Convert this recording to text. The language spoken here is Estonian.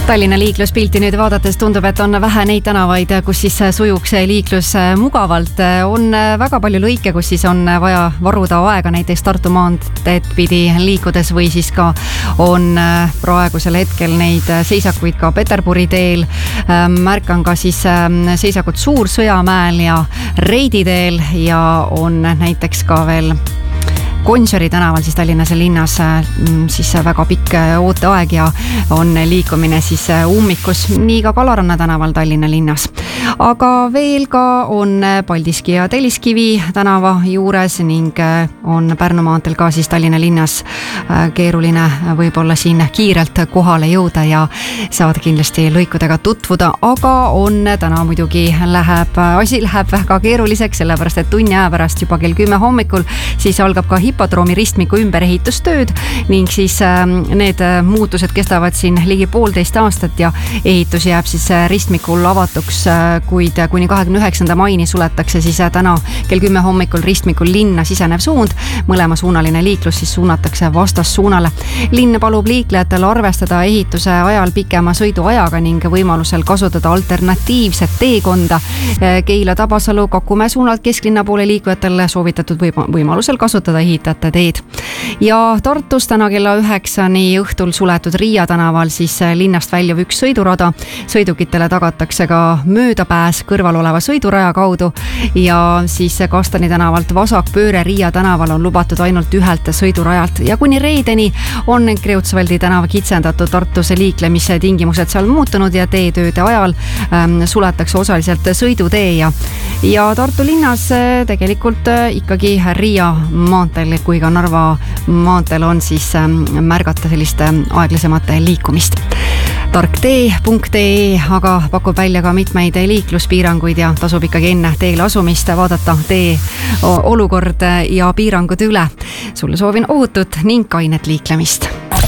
Tallinna liikluspilti nüüd vaadates tundub, et on vähe neid tänavaid, kus siis sujuks liiklus mugavalt. On väga palju lõike, kus siis on vaja varuda aega näiteks Tartu maanteed pidi liikudes või siis ka on praegusel hetkel neid seisakuid ka Peterburi teel. Märkan ka siis seisakut Suur-Sõjamäel ja Reidi teel ja on näiteks ka veel Gonsiori tänaval siis Tallinnas linnas siis väga pikk ooteaeg ja on liikumine siis ummikus, nii ka Kalaranna tänaval Tallinna linnas. Aga veel ka on Paldiski ja Telliskivi tänava juures ning on Pärnu maanteel ka siis Tallinna linnas keeruline võib-olla siin kiirelt kohale jõuda ja saada kindlasti lõikudega tutvuda, aga on täna muidugi asi läheb väga keeruliseks, sellepärast et tunni aja pärast juba kell 10 hommikul siis algab ka hipodroomi ristmiku ümberehitustööd ning siis need muutused kestavad siin ligi 1,5 aastat ja ehitus jääb siis ristmikul avatuks, kuid kuni 29. maini suletakse siis täna kell 10 hommikul ristmikul linna sisenev suund. Mõlemasuunaline liiklus siis suunatakse vastassuunale. Linn palub liiklejatel arvestada ehituse ajal pikema sõiduajaga ning võimalusel kasutada alternatiivset teekonda. Keila, Tabasalu, Kakumäe suunalt kesklinna poole liikujatele soovitatud võimalusel kasutada ehitajate teed. Ja Tartus täna kella 9-ni õhtul suletud Riia tänaval siis linnast väljuv üks sõidurada. Sõidukitele tagatakse ka möödapääs kõrval oleva sõiduraja kaudu ja siis Kastani tänavalt vasakpööre Riia tänaval on lubatud ainult ühelt sõidurajalt ja kuni reedeni on Kreutzwaldi tänava kitsendatud. Tartuse liiklemise tingimused seal muutunud ja teetööde ajal suletakse osaliselt sõidutee ja Tartu linnas tegelikult ikkagi Riia maanteel kui ka Narva maanteel on siis märgata sellist aeglasemat liikumist. tarktee.ee aga pakub välja ka mitmeid liikluspiiranguid ja tasub ikkagi enne teele asumist vaadata tee olukord ja piirangud üle. Sulle soovin ohutut ning kainet liiklemist.